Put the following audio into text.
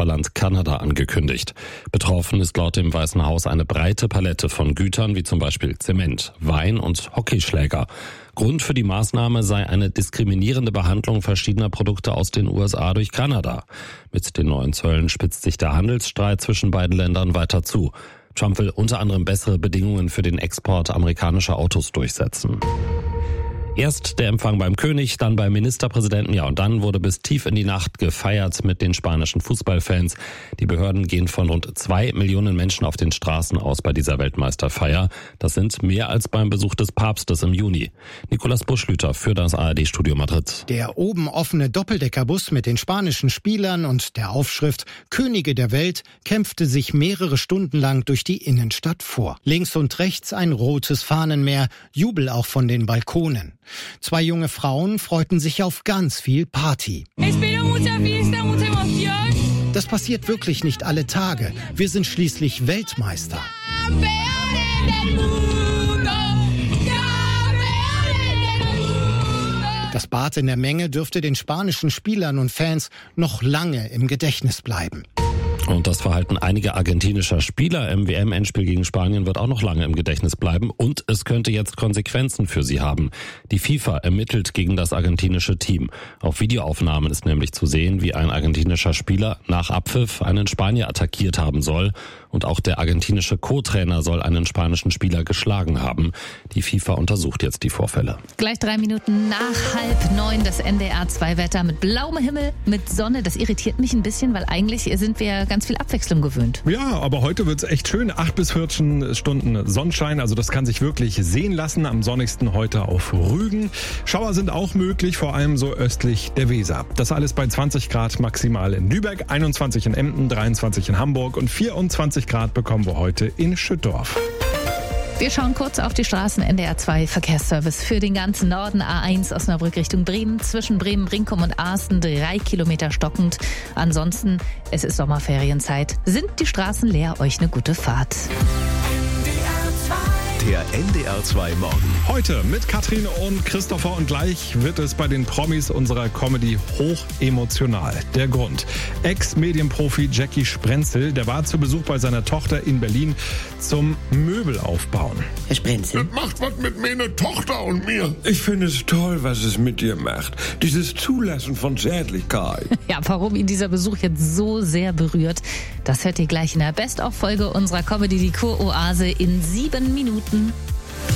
Nachbarland Kanada angekündigt. Betroffen ist laut dem Weißen Haus eine breite Palette von Gütern wie zum Beispiel Zement, Wein und Hockeyschläger. Grund für die Maßnahme sei eine diskriminierende Behandlung verschiedener Produkte aus den USA durch Kanada. Mit den neuen Zöllen spitzt sich der Handelsstreit zwischen beiden Ländern weiter zu. Trump will unter anderem bessere Bedingungen für den Export amerikanischer Autos durchsetzen. Erst der Empfang beim König, dann beim Ministerpräsidenten, und dann wurde bis tief in die Nacht gefeiert mit den spanischen Fußballfans. Die Behörden gehen von rund 2 Millionen Menschen auf den Straßen aus bei dieser Weltmeisterfeier. Das sind mehr als beim Besuch des Papstes im Juni. Nicolas Buschlüter für das ARD-Studio Madrid. Der oben offene Doppeldeckerbus mit den spanischen Spielern und der Aufschrift Könige der Welt kämpfte sich mehrere Stunden lang durch die Innenstadt vor. Links und rechts ein rotes Fahnenmeer, Jubel auch von den Balkonen. 2 junge Frauen freuten sich auf ganz viel Party. Das passiert wirklich nicht alle Tage. Wir sind schließlich Weltmeister. Das Bad in der Menge dürfte den spanischen Spielern und Fans noch lange im Gedächtnis bleiben. Und das Verhalten einiger argentinischer Spieler im WM-Endspiel gegen Spanien wird auch noch lange im Gedächtnis bleiben und es könnte jetzt Konsequenzen für sie haben. Die FIFA ermittelt gegen das argentinische Team. Auf Videoaufnahmen ist nämlich zu sehen, wie ein argentinischer Spieler nach Abpfiff einen Spanier attackiert haben soll. Und auch der argentinische Co-Trainer soll einen spanischen Spieler geschlagen haben. Die FIFA untersucht jetzt die Vorfälle. Gleich 3 Minuten nach 8:30 das NDR2-Wetter mit blauem Himmel, mit Sonne. Das irritiert mich ein bisschen, weil eigentlich sind wir ganz viel Abwechslung gewöhnt. Ja, aber heute wird's echt schön. 8 bis 14 Stunden Sonnenschein. Also das kann sich wirklich sehen lassen. Am sonnigsten heute auf Rügen. Schauer sind auch möglich, vor allem so östlich der Weser. Das alles bei 20 Grad maximal in Lübeck, 21 in Emden, 23 in Hamburg und 24 Grad bekommen wir heute in Schüttorf. Wir schauen kurz auf die Straßen. NDR2 Verkehrsservice für den ganzen Norden. A1 Osnabrück Richtung Bremen. Zwischen Bremen, Brinkum und Asten 3 Kilometer stockend. Ansonsten, es ist Sommerferienzeit. Sind die Straßen leer? Euch eine gute Fahrt. Der NDR2 Morgen. Heute mit Katrin und Christopher und gleich wird es bei den Promis unserer Comedy hoch emotional. Der Grund: Ex-Medienprofi Jackie Sprenzel, der war zu Besuch bei seiner Tochter in Berlin zum Möbelaufbauen. Herr Sprenzel? Das macht was mit meiner Tochter und mir. Ich finde es toll, was es mit dir macht. Dieses Zulassen von Zärtlichkeit. Ja, warum ihn dieser Besuch jetzt so sehr berührt, das hört ihr gleich in der Best-of-Folge unserer Comedy Die Kur-Oase in 7 Minuten.